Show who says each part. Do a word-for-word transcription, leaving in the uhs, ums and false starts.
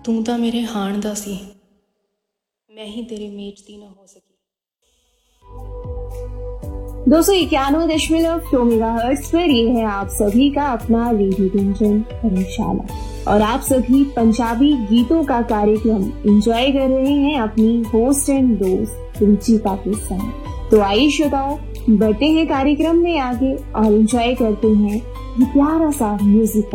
Speaker 1: तू तां मेरे हाण दा सी, मैं ही तेरे मेच दी ना हो सकी।
Speaker 2: दो सौ इक्यानवे दशमलव दो मेगाहर्ट्ज पर ये है आप सभी का अपना रेडियो गुंजन धर्मशाला और आप सभी पंजाबी गीतों का कार्यक्रम एंजॉय कर रहे हैं अपनी होस्ट एंड दोस्त रुचिका के संग। तो आइए श्रोताओ, बढ़ते हैं कार्यक्रम में आगे और एंजॉय करते हैं ये प्यारा सा म्यूजिक।